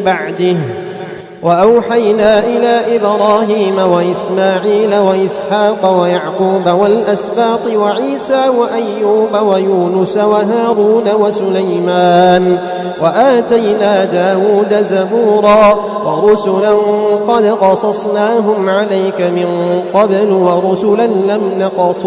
بعده. وأوحينا إلى إبراهيم وإسماعيل وإسحاق ويعقوب والأسباط وعيسى وأيوب ويونس وهارون وسليمان وآتينا داود زبورا ورسلا قد قصصناهم عليك من قبل ورسلا لم نقصصهم